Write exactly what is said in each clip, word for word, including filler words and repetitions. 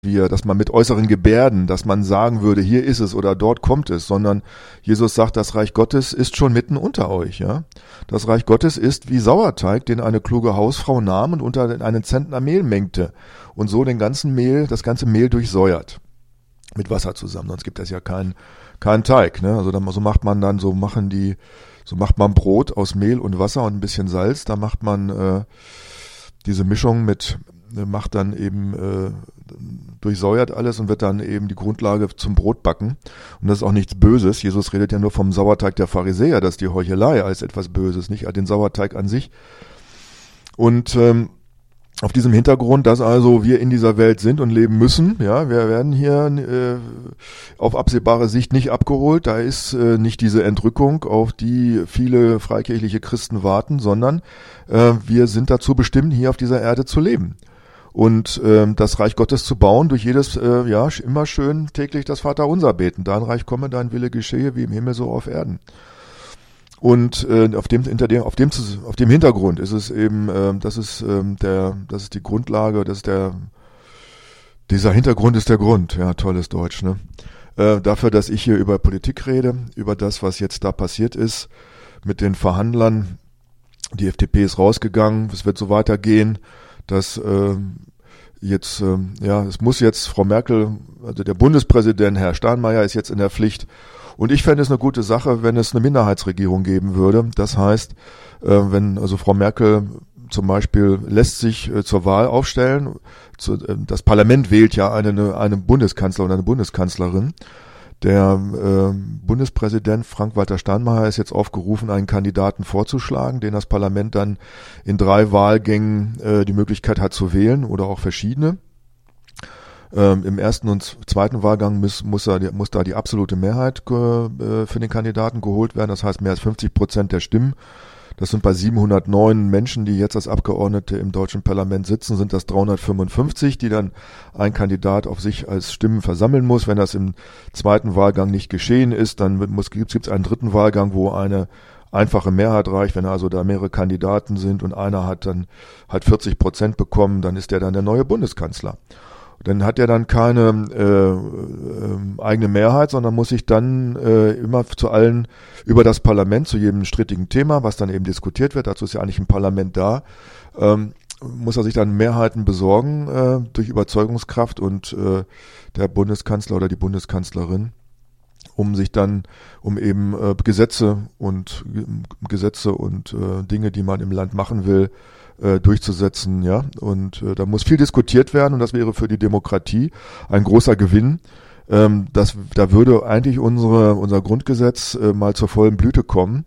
wir, dass man mit äußeren Gebärden, dass man sagen würde, hier ist es oder dort kommt es, sondern Jesus sagt, das Reich Gottes ist schon mitten unter euch, ja. Das Reich Gottes ist wie Sauerteig, den eine kluge Hausfrau nahm und unter einen Zentner Mehl mengte und so den ganzen Mehl, das ganze Mehl durchsäuert mit Wasser zusammen, sonst gibt es ja keinen keinen Teig, ne? Also dann, so macht man dann, so machen die, so macht man Brot aus Mehl und Wasser und ein bisschen Salz, da macht man äh, diese Mischung mit, macht dann eben äh, durchsäuert alles und wird dann eben die Grundlage zum Brotbacken. Und das ist auch nichts Böses. Jesus redet ja nur vom Sauerteig der Pharisäer, das ist die Heuchelei als etwas Böses, nicht den Sauerteig an sich. Und ähm, auf diesem Hintergrund, dass also wir in dieser Welt sind und leben müssen, ja, wir werden hier äh, auf absehbare Sicht nicht abgeholt. Da ist äh, nicht diese Entrückung, auf die viele freikirchliche Christen warten, sondern äh, wir sind dazu bestimmt, hier auf dieser Erde zu leben. Und ähm, das Reich Gottes zu bauen, durch jedes, äh, ja, immer schön täglich das Vaterunser beten. Dein Reich komme, dein Wille geschehe, wie im Himmel so auf Erden. Und äh, auf dem hinter dem auf dem auf dem Hintergrund ist es eben, äh, das ist ähm, der, das ist die Grundlage, das ist der, dieser Hintergrund ist der Grund. Ja, tolles Deutsch, ne? Äh, dafür, dass ich hier über Politik rede, über das, was jetzt da passiert ist mit den Verhandlern. Die F D P ist rausgegangen, es wird so weitergehen. Dass äh, jetzt, äh, ja, es muss jetzt Frau Merkel, also der Bundespräsident, Herr Steinmeier, ist jetzt in der Pflicht. Und ich fände es eine gute Sache, wenn es eine Minderheitsregierung geben würde. Das heißt, äh, wenn also Frau Merkel zum Beispiel lässt sich äh, zur Wahl aufstellen, zu, äh, das Parlament wählt ja eine, eine Bundeskanzler oder eine Bundeskanzlerin. Der äh, Bundespräsident Frank-Walter Steinmeier ist jetzt aufgerufen, einen Kandidaten vorzuschlagen, den das Parlament dann in drei Wahlgängen äh, die Möglichkeit hat zu wählen oder auch verschiedene. Ähm, Im ersten und zweiten Wahlgang muss, muss, er, muss da die absolute Mehrheit ge, äh, für den Kandidaten geholt werden, das heißt mehr als fünfzig Prozent der Stimmen. Das sind bei siebenhundertneun Menschen, die jetzt als Abgeordnete im deutschen Parlament sitzen, sind das dreihundertfünfundfünfzig, die dann ein Kandidat auf sich als Stimmen versammeln muss. Wenn das im zweiten Wahlgang nicht geschehen ist, dann gibt es einen dritten Wahlgang, wo eine einfache Mehrheit reicht. Wenn also da mehrere Kandidaten sind und einer hat dann halt vierzig Prozent bekommen, dann ist der dann der neue Bundeskanzler. Dann hat er dann keine äh, äh, eigene Mehrheit, sondern muss sich dann äh, immer zu allen über das Parlament, zu jedem strittigen Thema, was dann eben diskutiert wird, dazu ist ja eigentlich ein Parlament da, ähm, muss er sich dann Mehrheiten besorgen äh, durch Überzeugungskraft und äh, der Bundeskanzler oder die Bundeskanzlerin, um sich dann, um eben äh, Gesetze und äh, Gesetze und äh, Dinge, die man im Land machen will, durchzusetzen, ja, und äh, da muss viel diskutiert werden und das wäre für die Demokratie ein großer Gewinn. Ähm, das, da würde eigentlich unsere, unser Grundgesetz äh, mal zur vollen Blüte kommen.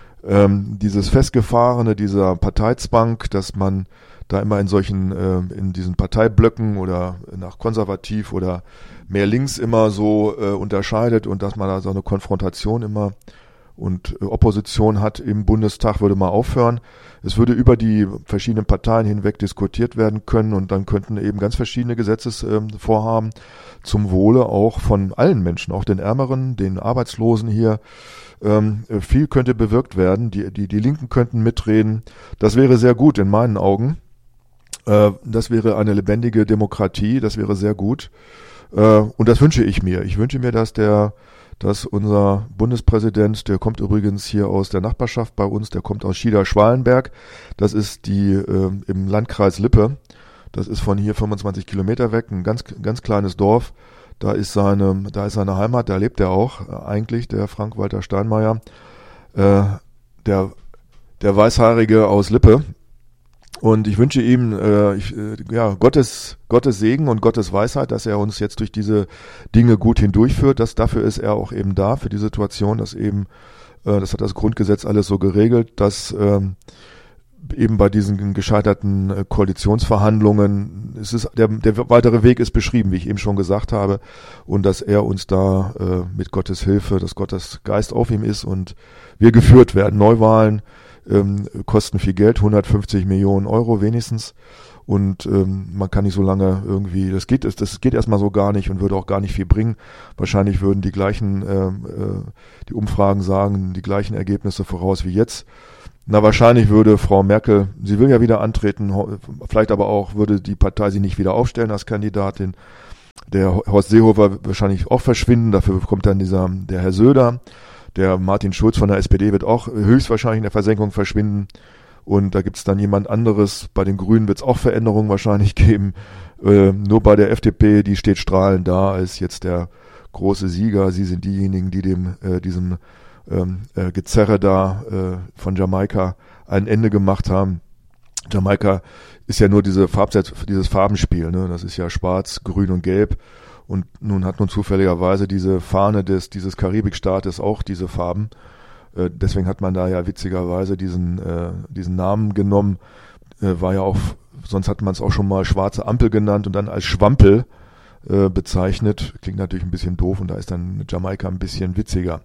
Ähm, dieses Festgefahrene, dieser Parteizwang, dass man da immer in solchen, äh, in diesen Parteiblöcken oder nach konservativ oder mehr links immer so äh, unterscheidet und dass man da so eine Konfrontation immer und Opposition hat im Bundestag, würde mal aufhören. Es würde über die verschiedenen Parteien hinweg diskutiert werden können und dann könnten eben ganz verschiedene Gesetzesvorhaben zum Wohle auch von allen Menschen, auch den Ärmeren, den Arbeitslosen hier. Ähm, viel könnte bewirkt werden. Die, die, die Linken könnten mitreden. Das wäre sehr gut in meinen Augen. Äh, das wäre eine lebendige Demokratie. Das wäre sehr gut. Äh, und das wünsche ich mir. Ich wünsche mir, dass der dass unser Bundespräsident, der kommt übrigens hier aus der Nachbarschaft bei uns, der kommt aus Schieder-Schwalenberg, das ist die äh, im Landkreis Lippe, das ist von hier fünfundzwanzig Kilometer weg, ein ganz ganz kleines Dorf, da ist seine, da ist seine Heimat, da lebt er auch äh, eigentlich, der Frank-Walter Steinmeier, äh, der, der Weißhaarige aus Lippe. Und ich wünsche ihm äh, ich, äh, ja, Gottes, Gottes Segen und Gottes Weisheit, dass er uns jetzt durch diese Dinge gut hindurchführt. Das, dafür ist er auch eben da, für die Situation, dass eben, äh, das hat das Grundgesetz alles so geregelt, dass ähm, eben bei diesen gescheiterten äh, Koalitionsverhandlungen, es ist, der, der weitere Weg ist beschrieben, wie ich eben schon gesagt habe, und dass er uns da äh, mit Gottes Hilfe, dass Gottes Geist auf ihm ist und wir geführt werden. Neuwahlen Ähm, kosten viel Geld, hundertfünfzig Millionen Euro wenigstens und ähm, man kann nicht so lange irgendwie, das geht das geht erstmal so gar nicht und würde auch gar nicht viel bringen. Wahrscheinlich würden die gleichen ähm, äh, die Umfragen sagen, die gleichen Ergebnisse voraus wie jetzt. Na, wahrscheinlich würde Frau Merkel, sie will ja wieder antreten, vielleicht aber auch würde die Partei sie nicht wieder aufstellen als Kandidatin. der Horst Seehofer wird wahrscheinlich auch verschwinden, dafür kommt dann dieser, der Herr Söder, der Martin Schulz von der S P D wird auch höchstwahrscheinlich in der Versenkung verschwinden und da gibt's dann jemand anderes, bei den Grünen wird's auch Veränderungen wahrscheinlich geben, äh, nur bei der F D P, die steht strahlend da, als jetzt der große Sieger, sie sind diejenigen, die dem, äh, diesem ähm, äh, Gezerre da äh, von Jamaika ein Ende gemacht haben. Jamaika ist ja nur diese Farbset, dieses Farbenspiel, ne? Das ist ja schwarz, grün und gelb. Und nun hat nun zufälligerweise diese Fahne des, dieses Karibikstaates auch diese Farben. Äh, deswegen hat man da ja witzigerweise diesen, äh, diesen Namen genommen. Äh, war ja auch, sonst hat man es auch schon mal schwarze Ampel genannt und dann als Schwampel äh, bezeichnet. Klingt natürlich ein bisschen doof und da ist dann Jamaika ein bisschen witziger.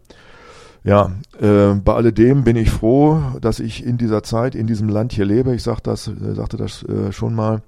Ja, äh, bei alledem bin ich froh, dass ich in dieser Zeit, in diesem Land hier lebe. Ich sag das, äh, sagte das äh, schon mal.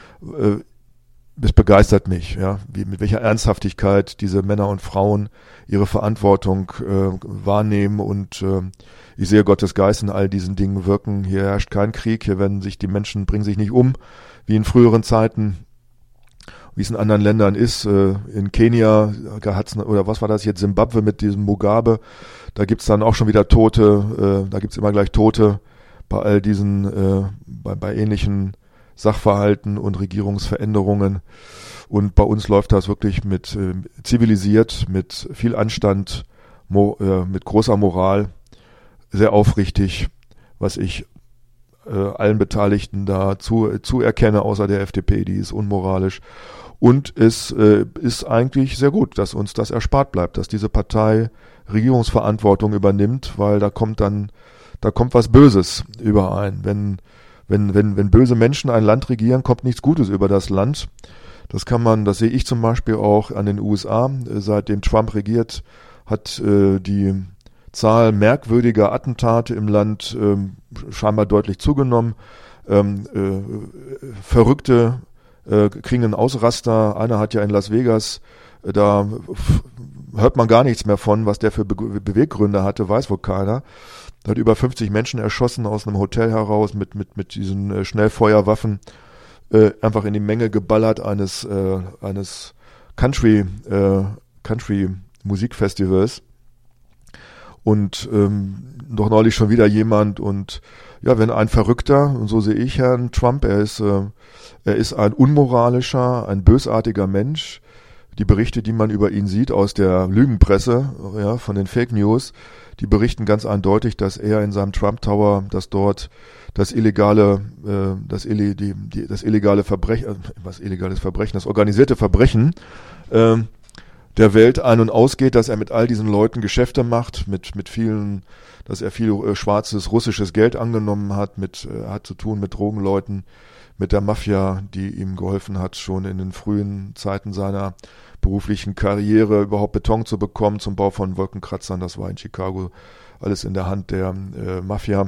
Äh, es begeistert mich, ja, wie, mit welcher Ernsthaftigkeit diese Männer und Frauen ihre Verantwortung äh, wahrnehmen und äh, ich sehe Gottes Geist in all diesen Dingen wirken. Hier herrscht kein Krieg, hier werden sich die Menschen, bringen sich nicht um, wie in früheren Zeiten, wie es in anderen Ländern ist. Äh, in Kenia hat's, oder was war das jetzt, Zimbabwe mit diesem Mugabe, da gibt's dann auch schon wieder Tote, äh, da gibt's immer gleich Tote bei all diesen, äh, bei, bei ähnlichen Sachverhalten und Regierungsveränderungen. Und bei uns läuft das wirklich mit äh, zivilisiert, mit viel Anstand, mo, äh, mit großer Moral, sehr aufrichtig, was ich äh, allen Beteiligten da zu, zuerkenne, außer der F D P, die ist unmoralisch. Und es äh, ist eigentlich sehr gut, dass uns das erspart bleibt, dass diese Partei Regierungsverantwortung übernimmt, weil da kommt dann, da kommt was Böses überein. Wenn Wenn, wenn, wenn böse Menschen ein Land regieren, kommt nichts Gutes über das Land. Das kann man, das sehe ich zum Beispiel auch an den U S A. Seitdem Trump regiert, hat äh, die Zahl merkwürdiger Attentate im Land ähm, scheinbar deutlich zugenommen. Ähm, äh, Verrückte äh, kriegen einen Ausraster. Einer hat ja in Las Vegas, äh, da f- hört man gar nichts mehr von, was der für Be- Beweggründe hatte, weiß wohl keiner. Hat über fünfzig Menschen erschossen aus einem Hotel heraus mit mit mit diesen äh, Schnellfeuerwaffen, äh, einfach in die Menge geballert eines äh, eines Country äh, Country Musikfestivals und ähm, doch neulich schon wieder jemand und ja, wenn ein Verrückter, und so sehe ich Herrn Trump, er ist äh, er ist ein unmoralischer, ein bösartiger Mensch. Die Berichte, die man über ihn sieht aus der Lügenpresse, ja, von den Fake News, die berichten ganz eindeutig, dass er in seinem Trump Tower, dass dort das illegale, äh, das, Illi, die, die, das illegale Verbrechen, äh, was illegales Verbrechen, das organisierte Verbrechen äh, der Welt ein- und ausgeht, dass er mit all diesen Leuten Geschäfte macht, mit mit vielen, dass er viel äh, schwarzes russisches Geld angenommen hat, mit äh, hat zu tun mit Drogenleuten, mit der Mafia, die ihm geholfen hat, schon in den frühen Zeiten seiner beruflichen Karriere überhaupt Beton zu bekommen zum Bau von Wolkenkratzern. Das war in Chicago alles in der Hand der äh, Mafia.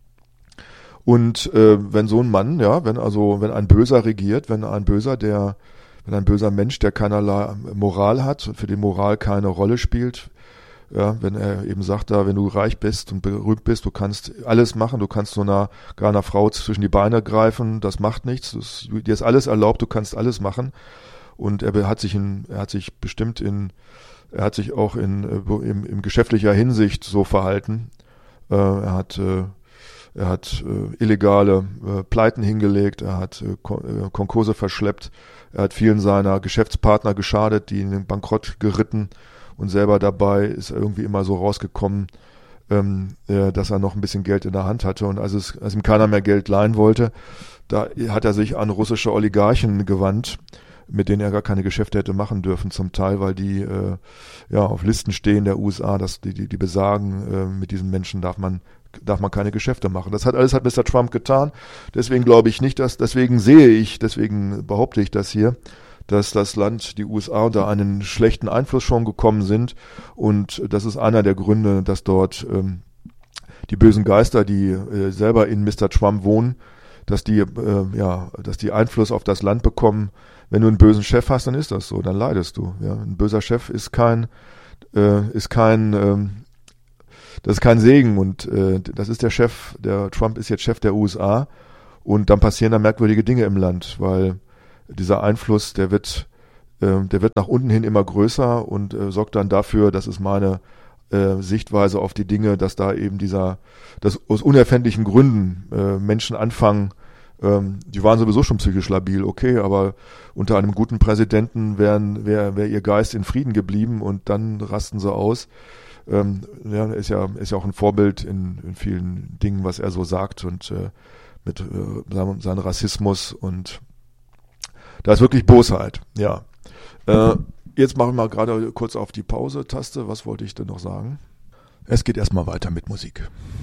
Und äh, wenn so ein Mann, ja, wenn also wenn ein Böser regiert, wenn ein Böser, der, wenn ein böser Mensch, der keinerlei Moral hat und für die Moral keine Rolle spielt, ja, wenn er eben sagt, da, wenn du reich bist und berühmt bist, du kannst alles machen, du kannst so einer, gar einer Frau zwischen die Beine greifen, das macht nichts, das, dir ist alles erlaubt, du kannst alles machen. Und er hat sich in, er hat sich bestimmt in, er hat sich auch in, in, in geschäftlicher Hinsicht so verhalten. Äh, er hat, äh, er hat äh, illegale äh, Pleiten hingelegt, er hat äh, Kon- äh, Konkurse verschleppt, er hat vielen seiner Geschäftspartner geschadet, die in den Bankrott geritten. Und selber dabei ist er irgendwie immer so rausgekommen, ähm, äh, dass er noch ein bisschen Geld in der Hand hatte. Und als, es, als ihm keiner mehr Geld leihen wollte, da hat er sich an russische Oligarchen gewandt, mit denen er gar keine Geschäfte hätte machen dürfen, zum Teil, weil die äh, ja auf Listen stehen der U S A, dass die, die, die besagen, äh, mit diesen Menschen darf man darf man keine Geschäfte machen. Das hat alles hat Mister Trump getan. Deswegen glaube ich nicht, dass, deswegen sehe ich, deswegen behaupte ich das hier, dass das Land, die U S A, unter einen schlechten Einfluss schon gekommen sind. Und das ist einer der Gründe, dass dort ähm, die bösen Geister, die äh, selber in Mister Trump wohnen, dass die, äh, ja, dass die Einfluss auf das Land bekommen. Wenn du einen bösen Chef hast, dann ist das so, dann leidest du. Ja, ein böser Chef ist kein, äh, ist kein, ähm, das ist kein Segen. Und äh, das ist der Chef. Der Trump ist jetzt Chef der U S A. Und dann passieren da merkwürdige Dinge im Land, weil dieser Einfluss, der wird, äh, der wird nach unten hin immer größer und äh, sorgt dann dafür, das ist meine äh, Sichtweise auf die Dinge, dass da eben dieser, dass aus unerfindlichen Gründen äh, Menschen anfangen, ähm, die waren sowieso schon psychisch labil, okay, aber unter einem guten Präsidenten wären, wäre wär ihr Geist in Frieden geblieben und dann rasten sie aus. Ähm, ja, ist ja, ist ja auch ein Vorbild in, in vielen Dingen, was er so sagt und äh, mit äh, seinem, seinem Rassismus und da ist wirklich Bosheit, ja. Äh, jetzt machen wir gerade kurz auf die Pause-Taste. Was wollte ich denn noch sagen? Es geht erstmal weiter mit Musik.